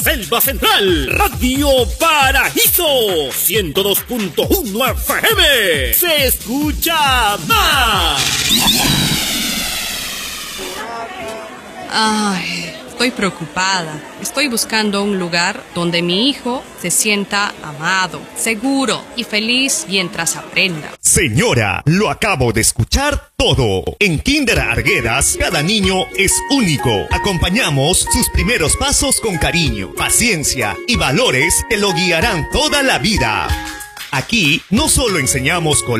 Selva Central, Radio Paraíso, 102.1 FM. Se escucha más. Ay, estoy preocupada. Estoy buscando un lugar donde mi hijo se sienta amado, seguro y feliz mientras aprenda. Señora, lo acabo de escuchar todo. En Kinder Arguedas, cada niño es único. Acompañamos sus primeros pasos con cariño, paciencia y valores que lo guiarán toda la vida. Aquí no solo enseñamos